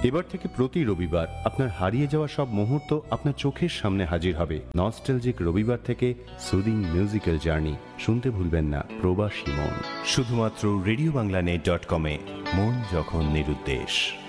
এবার থেকে প্রতি রবিবার আপনার হারিয়ে যাওয়া সব মুহূর্ত আপনার চোখের সামনে হাজির হবে। নস্টালজিক রবিবার থেকে সুদিং মিউজিক্যাল জার্নি শুনতে ভুলবেন না প্রবাসী মন, শুধুমাত্র রেডিওবাংলানেট.কমে। মন যখন নিরুদ্দেশ।